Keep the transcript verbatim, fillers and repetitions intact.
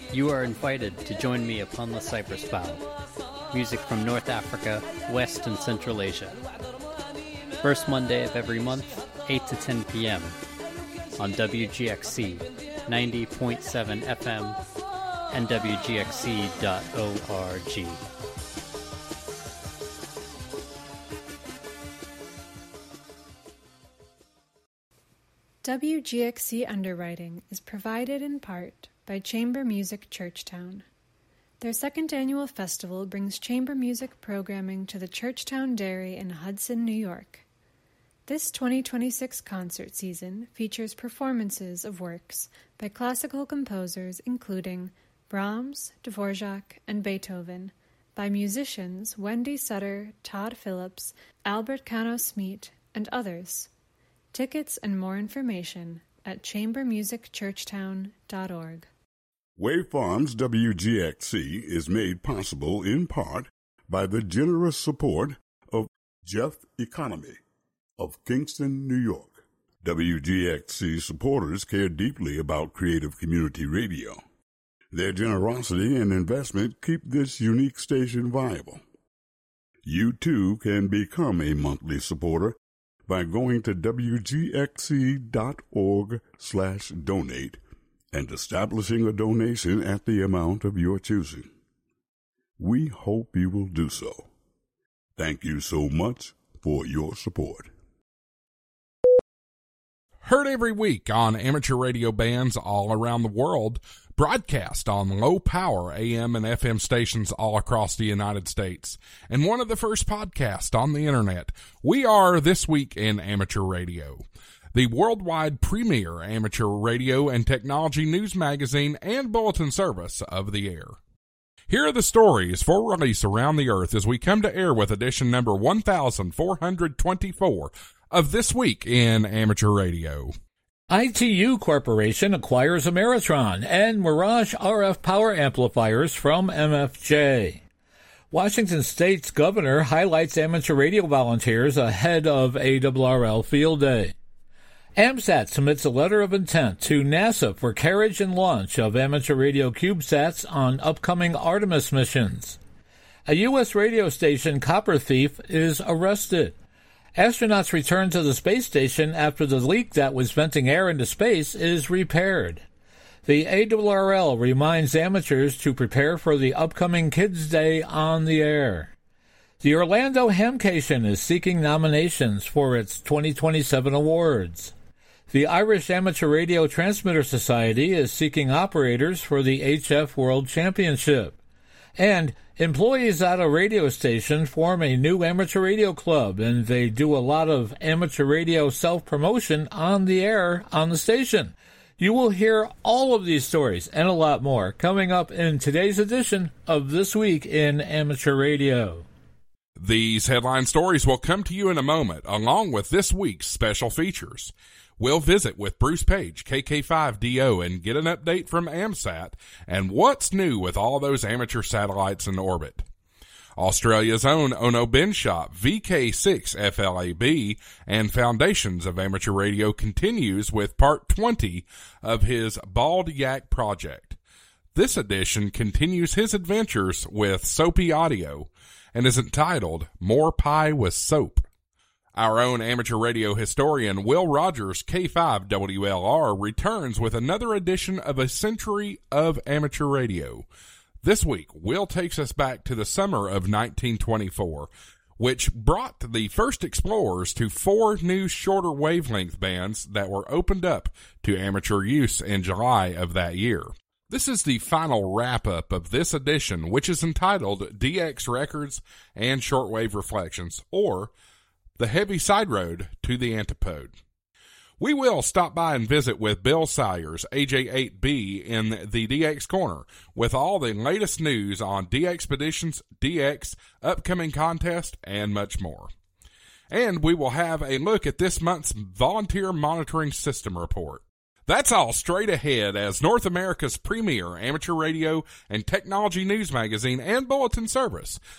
You are invited to join me upon the Cypress Bough. Music from North Africa, West and Central Asia. First Monday of every month, eight to ten p.m. on W G X C ninety point seven F M and W G X C dot org. W G X C underwriting is provided in part by Chamber Music Churchtown. Their second annual festival brings chamber music programming to the Churchtown Dairy in Hudson, New York. This twenty twenty-six concert season features performances of works by classical composers including Brahms, Dvorak, and Beethoven, by musicians Wendy Sutter, Todd Phillips, Albert Cano-Smeet, and others. Tickets and more information at chamber music churchtown dot org. Wave Farms W G X C is made possible in part by the generous support of Jeff Economy of Kingston, New York. W G X C supporters care deeply about creative community radio. Their generosity and investment keep this unique station viable. You too can become a monthly supporter by going to W G X C dot org slash donate and establishing a donation at the amount of your choosing. We hope you will do so. Thank you so much for your support. Heard every week on amateur radio bands all around the world, broadcast on low-power A M and F M stations all across the United States, and one of the first podcasts on the Internet. We are This Week in Amateur Radio, the worldwide premier amateur radio and technology news magazine and bulletin service of the air. Here are the stories for release around the earth as we come to air with edition number one thousand four hundred twenty-four of This Week in Amateur Radio. I T U Corporation acquires Ameritron and Mirage R F power amplifiers from M F J. Washington State's governor highlights amateur radio volunteers ahead of A R R L Field Day. AMSAT submits a letter of intent to NASA for carriage and launch of amateur radio CubeSats on upcoming Artemis missions. A U S radio station copper thief is arrested. Astronauts return to the space station after the leak that was venting air into space is repaired. The A R R L reminds amateurs to prepare for the upcoming Kids' Day on the air. The Orlando Hamcation is seeking nominations for its twenty twenty-seven awards. The Irish Amateur Radio Transmitter Society is seeking operators for the H F World Championship. And employees at a radio station form a new amateur radio club, and they do a lot of amateur radio self-promotion on the air on the station. You will hear all of these stories and a lot more coming up in today's edition of This Week in Amateur Radio. These headline stories will come to you in a moment, along with this week's special features. We'll visit with Bruce Page, K K five D O, and get an update from AMSAT and what's new with all those amateur satellites in orbit. Australia's own Ono Ben Shop, V K six F L A B, and Foundations of Amateur Radio continues with part twenty of his Bald Yak project. This edition continues his adventures with Soapy Audio and is entitled More Pie with Soap. Our own amateur radio historian Will Rogers, K five W L R, returns with another edition of A Century of Amateur Radio. This week, Will takes us back to the summer of nineteen twenty-four, which brought the first explorers to four new shorter wavelength bands that were opened up to amateur use in July of that year. This is the final wrap-up of this edition, which is entitled D X Records and Shortwave Reflections, or The Heavy Side Road to the Antipode. We will stop by and visit with Bill Sayers, A J eight B, in the D X Corner with all the latest news on D Expeditions, D X, upcoming contest, and much more. And we will have a look at this month's Volunteer Monitoring System report. That's all straight ahead as North America's premier amateur radio and technology news magazine and bulletin service,